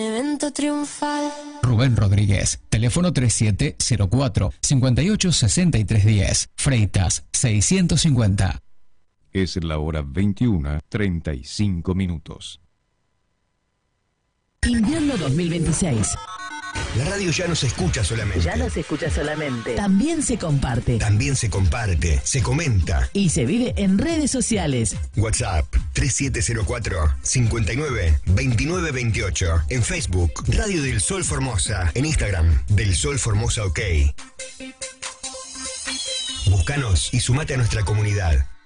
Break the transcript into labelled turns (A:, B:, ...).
A: Evento triunfal.
B: Rubén Rodríguez, teléfono 3704-586310, Freitas 650.
C: Es la hora 21:35.
D: Invierno 2026.
E: La radio ya no se escucha solamente.
D: Ya no se escucha solamente. También se comparte.
E: También se comparte, se comenta.
D: Y se vive en redes sociales.
E: WhatsApp 3704-592928. En Facebook, Radio del Sol Formosa. En Instagram, Del Sol Formosa OK. Búscanos y sumate a nuestra comunidad.